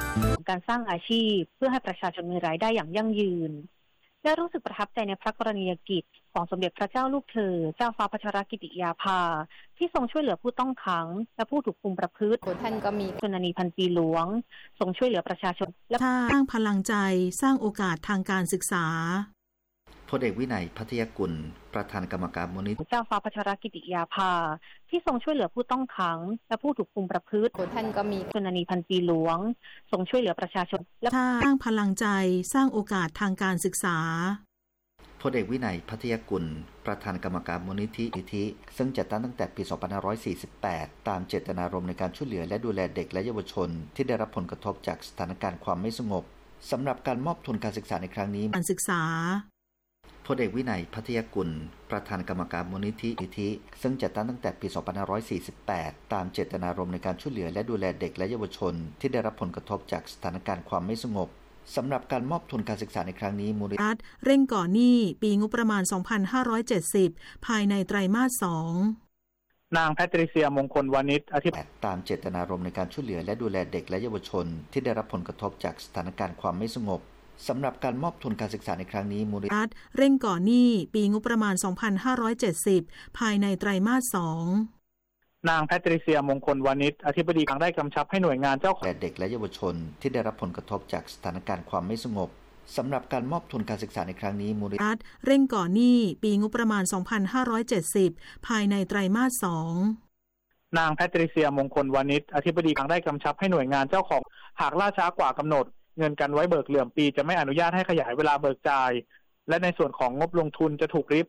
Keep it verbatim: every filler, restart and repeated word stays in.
การสร้างอาชีพเพื่อให้ประชาชนมีรายได้อย่างยั่งยืนและรู้สึกประทับใจในพระกรณียกิจของสมเด็จพระเจ้าลูกเธอเจ้าฟ้าพัชรกิติยาภาที่ทรงช่วยเหลือผู้ต้องขังและผู้ถูกคุมประพฤติท่านก็มีชนนีพันปีหลวงทรงช่วยเหลือประชาชนและสร้างพลังใจสร้างโอกาสทางการศึกษาพลเอกวินัยพัทยกุลประธานกรรมการมูลนิธิเจ้าฟ้าพัชรกิติยาภาที่ทรงช่วยเหลือผู้ต้องขังและผู้ถูกคุมประพฤติท่านก็มีชนนีพันปีหลวงทรงช่วยเหลือประชาชนและสร้างพลังใจสร้างโอกาสทางการศึกษาพลเอกวินัยพัทยกุลประธานกรรมการมูลนิธิซึ่งจัดตั้งตั้งแต่ปี สองพันห้าร้อยสี่สิบแปด ตามเจตนารมณ์ในการช่วยเหลือและดูแลเด็กและเยาวชนที่ได้รับผลกระทบจากสถานการณ์ความไม่สงบสำหรับการมอบทุนการศึกษาในครั้งนี้การศึกษาพลเอกวินัยพัทยกุลประธานกรรมการมูลนิธิซึ่งจัดตั้งตั้งแต่ปี สองพันห้าร้อยสี่สิบแปด ตามเจตนารมณ์ในการช่วยเหลือและดูแลเด็กและเยาวชนที่ได้รับผลกระทบจากสถานการณ์ความไม่สงบสำหรับการมอบทุนการศึกษาในครั้งนี้มูลนิธิรัฐเร่งก่อหนี้ปีงบประมาณ สองพันห้าร้อยเจ็ดสิบ ภายในไตรมาส สองนางแพทริเซียมงคลวานิชอธิบดีตามเจตนารมณ์ในการช่วยเหลือและดูแลเด็กและเยาวชนที่ได้รับผลกระทบจากสถานการณ์ความไม่สงบสำหรับการมอบทุนการศึกษาในครั้งนี้มูลนิธิรัฐเร่งก่อหนี้ปีงบประมาณ สองพันห้าร้อยเจ็ดสิบ ภายในไตรมาส สองนางแพทริเซียมงคลวานิชอธิบดีได้กำชับให้หน่วยงานเจ้าของเด็กและเยาวชนที่ได้รับผลกระทบจากสถานการณ์ความไม่สงบสำหรับการมอบทุนการศึกษาในครั้งนี้มูลนิธิรัฐเร่งก่อหนี้ปีงบประมาณ สองพันห้าร้อยเจ็ดสิบ ภายในไตรมาส สองนางแพทริเซียมงคลวานิชอธิบดีได้กำชับให้หน่วยงานเจ้าของหากล่าช้ากว่ากำหนดเงินกันไว้เบิกเหลื่อมปีจะไม่อนุญาตให้ขยายเวลาเบิกจ่ายและในส่วนของงบลงทุนจะถูกริบ